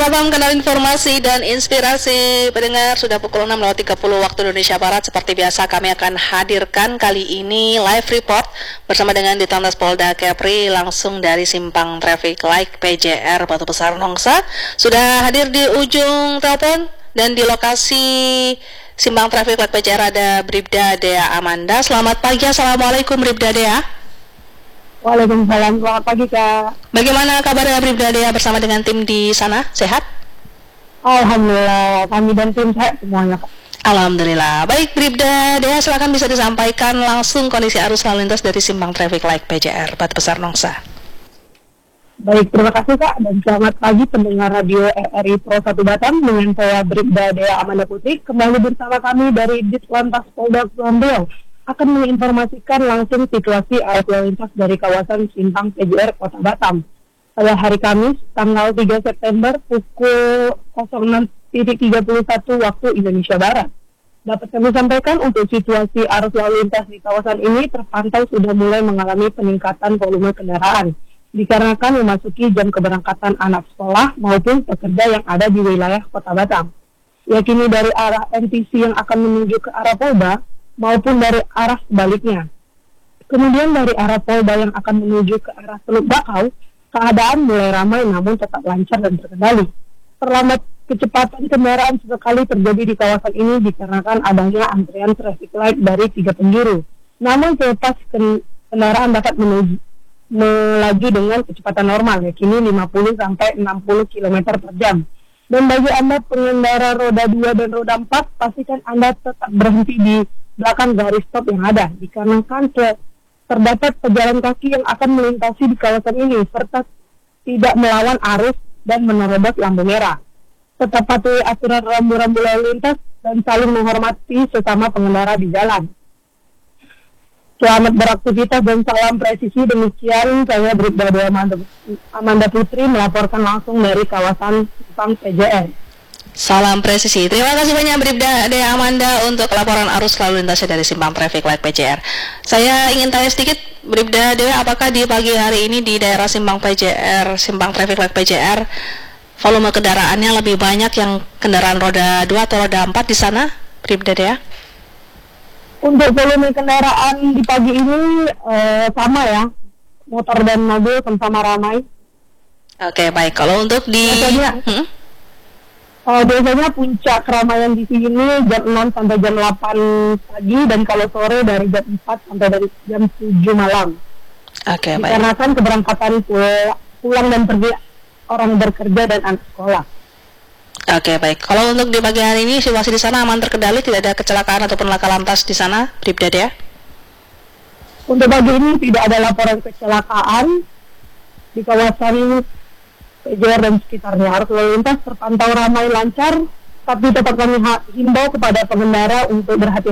Salam kenal informasi dan inspirasi pendengar. Sudah pukul 6.30 waktu Indonesia Barat. Seperti biasa kami akan hadirkan kali ini live report bersama dengan Ditlantas Polda Kepri langsung dari Simpang Traffic Light PJR Batu Besar Nongsa. Sudah hadir di ujung telepon dan di lokasi Simpang Traffic Light PJR ada Bribda Dea Amanda. Selamat pagi, Assalamualaikum Bribda Dea. Waalaikumsalam, selamat pagi Kak. Bagaimana kabarnya Bribda Dea bersama dengan tim di sana? Sehat? Alhamdulillah, kami dan tim sehat semuanya Kak. Alhamdulillah. Baik Bribda Dea, silakan bisa disampaikan langsung kondisi arus lalu lintas dari Simpang Traffic Light PJR Batu Besar Nongsa. Baik, terima kasih Kak, dan selamat pagi pendengar radio RRI Pro 1 Batam dengan saya Bribda Dea Amanda Putri. Kembali bersama kami dari Ditlantas Polda Kepri akan menginformasikan langsung situasi arus lalu lintas dari kawasan Simpang PJR Kota Batam. Pada hari Kamis, tanggal 3 September pukul 06.31 waktu Indonesia Barat. Dapat kami sampaikan untuk situasi arus lalu lintas di kawasan ini terpantau sudah mulai mengalami peningkatan volume kendaraan, dikarenakan memasuki jam keberangkatan anak sekolah maupun pekerja yang ada di wilayah Kota Batam. Yakini dari arah NTC yang akan menuju ke arah Polda, maupun dari arah sebaliknya. Kemudian dari arah Polda yang akan menuju ke arah Teluk Bakau, keadaan mulai ramai namun tetap lancar dan terkendali. Terlambat kecepatan kendaraan sesekali terjadi di kawasan ini dikarenakan adanya antrian traffic light dari 3 penjuru. Namun selepas kendaraan dapat melaju dengan kecepatan normal, yakni 50 sampai 60 km per jam. Dan bagi Anda pengendara roda 2 dan roda 4, pastikan Anda tetap berhenti di belakang garis stop yang ada, dikarenakan terdapat pejalan kaki yang akan melintasi di kawasan ini, serta tidak melawan arus dan menerobos lampu merah. Tetap patuhi aturan rambu-rambu lalu lintas dan saling menghormati sesama pengendara di jalan. Selamat beraktivitas dan salam presisi. Demikian saya Bribda Dea Amanda Putri melaporkan langsung dari kawasan Simpang PJR. Salam presisi. Terima kasih banyak Bribda Dea Amanda untuk laporan arus lalu lintasnya dari Simpang Traffic Light PJR. Saya ingin tanya sedikit Bribda Dea, apakah di pagi hari ini di daerah Simpang Traffic Light PJR volume kendaraannya lebih banyak yang kendaraan roda 2 atau roda 4 di sana, Bribda Dea? Untuk volume kendaraan di pagi ini sama ya, motor dan mobil sama ramai. Oke, baik. Kalau untuk di biasanya puncak keramaian di sini jam 6 sampai jam 8 pagi, dan kalau sore dari jam 4 sampai dari jam 7 malam. Oke, baik. Dikarenakan keberangkatan pulang dan pergi orang bekerja dan anak sekolah. Oke, baik. Kalau untuk di pagi hari ini situasi di sana aman terkendali, tidak ada kecelakaan ataupun laka lantas di sana, Bribda Dea? Untuk pagi ini tidak ada laporan kecelakaan di kawasan PJR dan sekitarnya. Arus lalu lintas terpantau ramai lancar, tapi tetap kami himbau kepada pengendara untuk berhati-hati